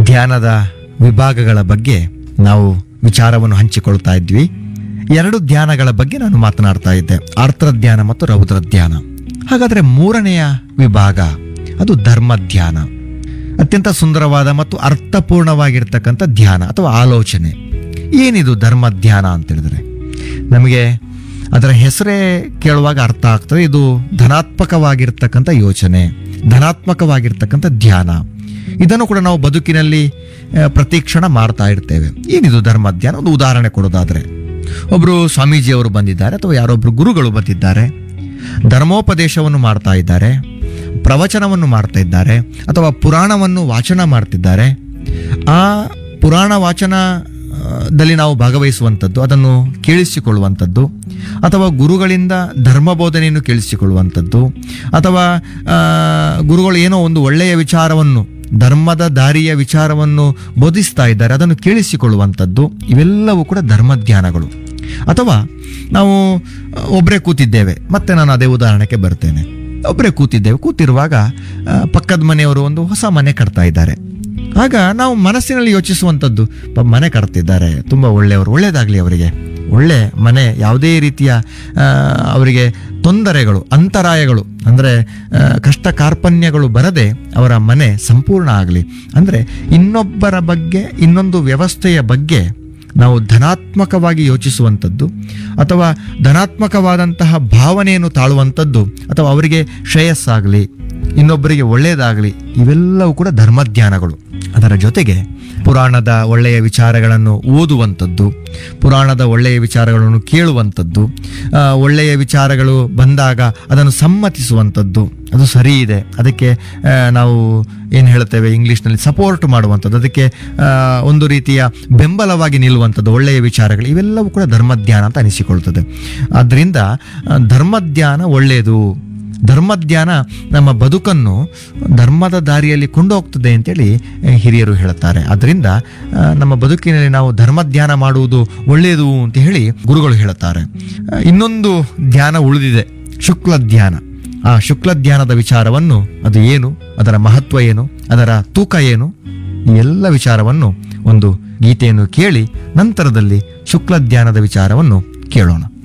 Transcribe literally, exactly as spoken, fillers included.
ಧ್ಯಾನದ ವಿಭಾಗಗಳ ಬಗ್ಗೆ ನಾವು ವಿಚಾರವನ್ನು ಹಂಚಿಕೊಳ್ತಾ ಇದ್ವಿ. ಎರಡು ಧ್ಯಾನಗಳ ಬಗ್ಗೆ ನಾನು ಮಾತನಾಡ್ತಾ ಇದ್ದೆ, ಆರ್ದ್ರ ಧ್ಯಾನ ಮತ್ತು ರೌದ್ರ ಧ್ಯಾನ. ಹಾಗಾದರೆ ಮೂರನೆಯ ವಿಭಾಗ ಅದು ಧರ್ಮ ಧ್ಯಾನ. ಅತ್ಯಂತ ಸುಂದರವಾದ ಮತ್ತು ಅರ್ಥಪೂರ್ಣವಾಗಿರ್ತಕ್ಕಂಥ ಧ್ಯಾನ ಅಥವಾ ಆಲೋಚನೆ. ಏನಿದು ಧರ್ಮ ಧ್ಯಾನ ಅಂತೇಳಿದ್ರೆ ನಮಗೆ ಅದರ ಹೆಸರೇ ಕೇಳುವಾಗ ಅರ್ಥ ಆಗ್ತದೆ. ಇದು ಧನಾತ್ಮಕವಾಗಿರ್ತಕ್ಕಂಥ ಯೋಚನೆ, ಧನಾತ್ಮಕವಾಗಿರ್ತಕ್ಕಂಥ ಧ್ಯಾನ. ಇದನ್ನು ಕೂಡ ನಾವು ಬದುಕಿನಲ್ಲಿ ಪ್ರತಿಕ್ಷಣ ಮಾಡ್ತಾ ಇರ್ತೇವೆ. ಏನಿದು ಧರ್ಮ ಧ್ಯಾನ? ಒಂದು ಉದಾಹರಣೆ ಕೊಡೋದಾದರೆ, ಒಬ್ಬರು ಸ್ವಾಮೀಜಿಯವರು ಬಂದಿದ್ದಾರೆ ಅಥವಾ ಯಾರೊಬ್ಬರು ಗುರುಗಳು ಬಂದಿದ್ದಾರೆ, ಧರ್ಮೋಪದೇಶವನ್ನು ಮಾಡ್ತಾ ಇದ್ದಾರೆ, ಪ್ರವಚನವನ್ನು ಮಾಡ್ತಾ ಇದ್ದಾರೆ ಅಥವಾ ಪುರಾಣವನ್ನು ವಾಚನ ಮಾಡ್ತಿದ್ದಾರೆ. ಆ ಪುರಾಣ ವಾಚನದಲ್ಲಿ ನಾವು ಭಾಗವಹಿಸುವಂಥದ್ದು, ಅದನ್ನು ಕೇಳಿಸಿಕೊಳ್ಳುವಂಥದ್ದು, ಅಥವಾ ಗುರುಗಳಿಂದ ಧರ್ಮ ಬೋಧನೆಯನ್ನು ಕೇಳಿಸಿಕೊಳ್ಳುವಂಥದ್ದು, ಅಥವಾ ಗುರುಗಳು ಏನೋ ಒಂದು ಒಳ್ಳೆಯ ವಿಚಾರವನ್ನು, ಧರ್ಮದ ದಾರಿಯ ವಿಚಾರವನ್ನು ಬೋಧಿಸ್ತಾ ಇದ್ದಾರೆ, ಅದನ್ನು ಕೇಳಿಸಿಕೊಳ್ಳುವಂಥದ್ದು, ಇವೆಲ್ಲವೂ ಕೂಡ ಧರ್ಮಧ್ಯಾನಗಳು. ಅಥವಾ ನಾವು ಒಬ್ಬರೇ ಕೂತಿದ್ದೇವೆ, ಮತ್ತೆ ನಾನು ಅದೇ ಉದಾಹರಣೆಗೆ ಬರ್ತೇನೆ. ಒಬ್ಬರೇ ಕೂತಿದ್ದೇವೆ, ಕೂತಿರುವಾಗ ಪಕ್ಕದ ಮನೆಯವರು ಒಂದು ಹೊಸ ಮನೆ ಕಟ್ತಾ ಇದ್ದಾರೆ. ಆಗ ನಾವು ಮನಸ್ಸಿನಲ್ಲಿ ಯೋಚಿಸುವಂಥದ್ದು, ಮನೆ ಕಟ್ತಿದ್ದಾರೆ, ತುಂಬ ಒಳ್ಳೆಯವರು, ಒಳ್ಳೆಯದಾಗಲಿ ಅವರಿಗೆ, ಒಳ್ಳೆ ಮನೆ, ಯಾವುದೇ ರೀತಿಯ ಅವರಿಗೆ ತೊಂದರೆಗಳು, ಅಂತರಾಯಗಳು ಅಂದರೆ ಕಷ್ಟ ಕಾರ್ಪಣ್ಯಗಳು ಬರದೆ ಅವರ ಮನೆ ಸಂಪೂರ್ಣ ಆಗಲಿ. ಅಂದರೆ ಇನ್ನೊಬ್ಬರ ಬಗ್ಗೆ, ಇನ್ನೊಂದು ವ್ಯವಸ್ಥೆಯ ಬಗ್ಗೆ ನಾವು ಧನಾತ್ಮಕವಾಗಿ ಯೋಚಿಸುವಂಥದ್ದು ಅಥವಾ ಧನಾತ್ಮಕವಾದಂತಹ ಭಾವನೆಯನ್ನು ತಾಳುವಂಥದ್ದು, ಅಥವಾ ಅವರಿಗೆ ಶ್ರೇಯಸ್ಸಾಗಲಿ, ಇನ್ನೊಬ್ಬರಿಗೆ ಒಳ್ಳೆಯದಾಗಲಿ, ಇವೆಲ್ಲವೂ ಕೂಡ ಧರ್ಮಧ್ಯಾನಗಳು. ಅದರ ಜೊತೆಗೆ ಪುರಾಣದ ಒಳ್ಳೆಯ ವಿಚಾರಗಳನ್ನು ಓದುವಂಥದ್ದು, ಪುರಾಣದ ಒಳ್ಳೆಯ ವಿಚಾರಗಳನ್ನು ಕೇಳುವಂಥದ್ದು, ಒಳ್ಳೆಯ ವಿಚಾರಗಳು ಬಂದಾಗ ಅದನ್ನು ಸಮ್ಮತಿಸುವಂಥದ್ದು, ಅದು ಸರಿ ಇದೆ, ಅದಕ್ಕೆ ನಾವು ಏನು ಹೇಳ್ತೇವೆ ಇಂಗ್ಲೀಷ್ನಲ್ಲಿ ಸಪೋರ್ಟ್ ಮಾಡುವಂಥದ್ದು, ಅದಕ್ಕೆ ಒಂದು ರೀತಿಯ ಬೆಂಬಲವಾಗಿ ನಿಲ್ಲುವಂಥದ್ದು, ಒಳ್ಳೆಯ ವಿಚಾರಗಳು, ಇವೆಲ್ಲವೂ ಕೂಡ ಧರ್ಮಧ್ಯಾನ ಅಂತ ಅನಿಸಿಕೊಳ್ತದೆ. ಆದ್ದರಿಂದ ಧರ್ಮಧ್ಯಾನ ಒಳ್ಳೆಯದು. ಧರ್ಮಧ್ಯಾನ ನಮ್ಮ ಬದುಕನ್ನು ಧರ್ಮದ ದಾರಿಯಲ್ಲಿ ಕೊಂಡೋಗ್ತದೆ ಅಂತೇಳಿ ಹಿರಿಯರು ಹೇಳ್ತಾರೆ. ಅದರಿಂದ ನಮ್ಮ ಬದುಕಿನಲ್ಲಿ ನಾವು ಧರ್ಮಧ್ಯಾನ ಮಾಡುವುದು ಒಳ್ಳೆಯದು ಅಂತ ಹೇಳಿ ಗುರುಗಳು ಹೇಳುತ್ತಾರೆ. ಇನ್ನೊಂದು ಧ್ಯಾನ ಉಳಿದಿದೆ, ಶುಕ್ಲ ಧ್ಯಾನ. ಆ ಶುಕ್ಲ ಧ್ಯಾನದ ವಿಚಾರವನ್ನು, ಅದು ಏನು, ಅದರ ಮಹತ್ವ ಏನು, ಅದರ ತೂಕ ಏನು, ಈ ಎಲ್ಲ ವಿಚಾರವನ್ನು ಒಂದು ಗೀತೆಯನ್ನು ಕೇಳಿ ನಂತರದಲ್ಲಿ ಶುಕ್ಲ ಧ್ಯಾನದ ವಿಚಾರವನ್ನು ಕೇಳೋಣ.